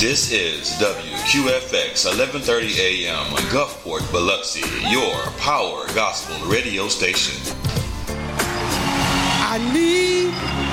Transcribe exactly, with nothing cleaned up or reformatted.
This is W Q F X eleven thirty A M Gulfport, Biloxi, your power gospel radio station. I need